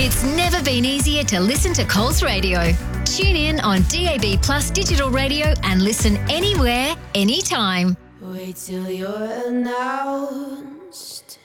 It's never been easier to listen to Coles Radio. Tune in on DAB Plus digital radio and listen anywhere, anytime. Wait till you're announced.